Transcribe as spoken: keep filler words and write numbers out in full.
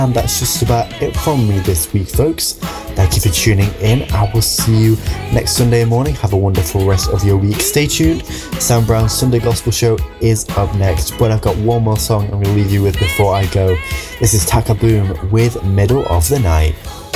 And that's just about it from me this week, folks. Thank you for tuning in. I will see you next Sunday morning. Have a wonderful rest of your week. Stay tuned. Sam Brown's Sunday Gospel Show is up next, but I've got one more song I'm going to leave you with before I go. This is Taka Boom with Middle of the Night.